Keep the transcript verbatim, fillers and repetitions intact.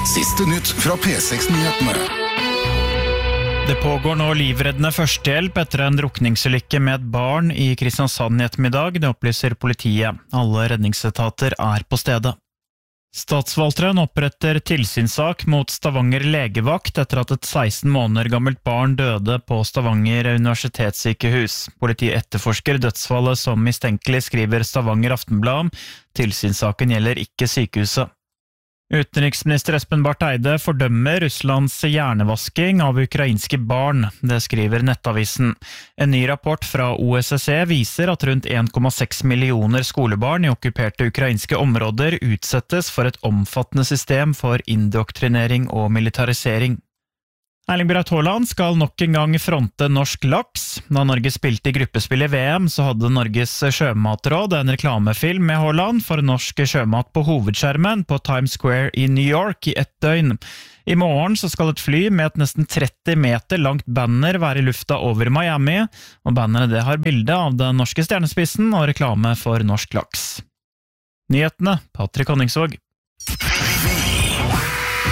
Siste nytt fra P seks-nyhetene. Det pågår nå livreddende førstehjelp etter en drukningsulykke med et barn i Kristiansand i ettermiddag, det opplyser politiet. Alle redningsetater er på stedet. Statsforvalteren oppretter tilsynssak mot Stavanger legevakt etter at et seksten måneder gammelt barn døde på Stavanger universitetssykehus. Politiet etterforsker dødsfallet som mistenkelig, skriver Stavanger Aftenblad. Tilsynssaken gjelder ikke sykehuset. Utenriksminister Espen Barth Eide fordømmer Russlands hjernevasking av ukrainske barn, det skriver Nettavisen. En ny rapport fra O S S E viser at rundt en komma seks millioner skolebarn i okkuperte ukrainske områder utsettes for et omfattende system for indoktrinering og militarisering. Erling Braut Haaland skal nok en gang fronte norsk laks. Da Norge spilte i gruppespill i V M, så hadde Norges sjømatråd en reklamefilm med Haaland for norsk sjømat på hovedskjermen på Times Square i New York i ett døgn. I morgen så skal et fly med et nesten tretti meter langt banner være i lufta over Miami, og banneret det har bilde av den norske stjernespissen og reklame for norsk laks. Nyhetene, Patrick Honningsvåg.